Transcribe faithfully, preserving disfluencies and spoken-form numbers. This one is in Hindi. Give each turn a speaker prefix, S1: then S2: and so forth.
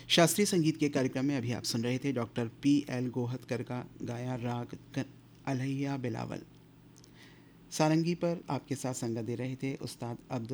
S1: शास्त्रीय संगीत के कार्यक्रम में अभी आप सुन रहे थे डॉक्टर पी एल गोहतकर का गाया राग क- अलैया बिलावल। सारंगी पर आपके साथ संगत दे रहे थे उस्ताद अब्दुल